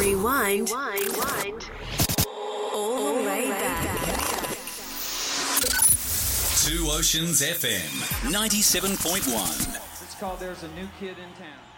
Rewind. All the way back. Two Oceans FM 97.1. It's called There's a New Kid in Town.